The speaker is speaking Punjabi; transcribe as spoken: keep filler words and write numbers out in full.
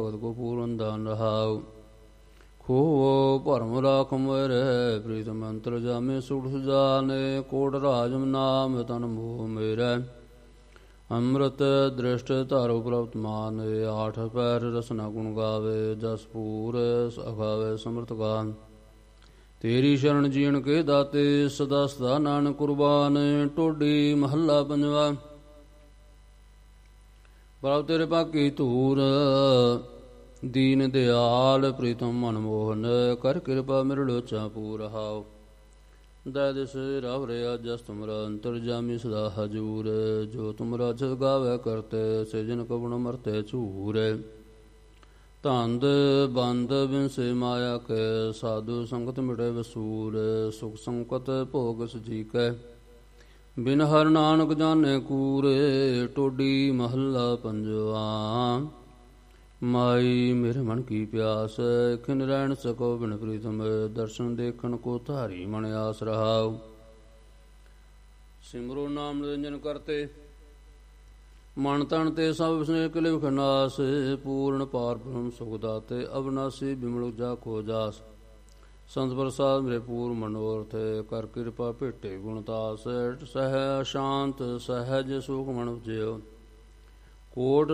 ਭਗਤ ਕੋ ਪੂਰਨ ਦਾਨ ਰਹਾਉ। ਖੋਵੋ ਭਰਮ ਰਾਖ ਮੇਰੇ ਪ੍ਰੀਤਮ ਅੰਤਰ ਜਾਮੇ ਸੁਖ ਸੁਜਾਨੇ। ਕੋਟ ਰਾਜਮ ਨਾਮ ਤਨ ਮੋਹ ਮੇਰੇ ਅੰਮ੍ਰਿਤ ਦ੍ਰਿਸ਼ਟ ਧਾਰੋ ਪ੍ਰਭਤ ਮਾਨੇ। ਆਠ ਪੈਰ ਰਸਨਾ ਗੁਣ ਗਾਵੇ ਜਸ ਪੂਰ ਅਗਾਵੇ ਸਮਰਤ ਗਾਨ। ਤੇਰੀ ਸ਼ਰਨ ਜੀਣ ਕੇ ਦਾਤੇ ਸਦਾ ਸਦਾ ਨਾਨਕ ਕੁਰਬਾਨ। ਟੋਡੀ ਮਹੱਲਾ ਪੰਜਵਾ। ਪ੍ਰਭ ਤੇਰੇ ਭਾਗੀ ਧੂਰ ਦੀਨ ਦਿਆਲ ਪ੍ਰੀਤਮ ਮਨਮੋਹਨ। ਕਰ ਕਿਰਪਾ ਮੇਰੇ ਲੋਚਾ ਪੂਰ ਹਾਉ। ਦੈ ਦਿਸ ਰਵ ਰਿਆ ਜਸ ਤੁਮਰਾ ਅੰਤਰ ਜਾਮੀ ਸਦਾ ਹਜੂਰ। ਜੋ ਤੁਮਰਾ ਜਸ ਗਾਵੇ ਕਰਤੇ ਸਿਜਨ ਕਵਣ ਮਰਤੇ ਝੂਰੇ। ਧੰਦ ਬੰਦ ਬਿਨਸੇ ਮਾਇਆ ਕੇ ਸਾਧੂ ਸੰਗਤ ਮਿਟੇ ਵਸੂਰ। ਸੁਖ ਸੰਕਟ ਭੋਗ ਸਜੀ ਕੈ ਬਿਨ ਹਰ ਨਾਨਕ ਜਾਣੇ ਕੂਰੇ। ਟੋਡੀ ਮਹੱਲਾ ਪੰਜਵਾ। ਮਾਈ ਮੇਰੇ ਮਨ ਕੀ ਪਿਆਸ ਖਿਨ ਰਹਿਣ ਸਕੋ ਬਿਨ ਪ੍ਰੀਤਮ। ਦਰਸ਼ਨ ਦੇਖਣ ਕੋ ਧਾਰੀ ਮਨ ਆਸ ਰਹਾਉ। ਸਿਮਰੋ ਨਾਮ ਨਿਰੰਜਨ ਕਰਤੇ ਮਨ ਤਨ ਤੇ ਸਭ ਵਿਸਨੇ ਕਿਲੇ ਵਿਖਨਾਸ। ਪੂਰਨ ਪਾਰ ਬ੍ਰਹਮ ਸੁਖ ਦਾਤੇ ਅਬਨਾਸੀ ਬਿਮਲ ਜਾ ਕੋ ਜਾਸ। ਸੰਤ ਪ੍ਰਸਾਦ ਮੇਰੇ ਪੂਰ ਮਨੋਰਥ ਕਰ ਕਿਰਪਾ ਭੇਟੇ ਗੁਣਤਾਸ। ਸਹਿ ਸ਼ਾਂਤ ਸਹਿਜ ਸੁਖ ਮਨ ਉਪਜਿਓ। ਕੋਟ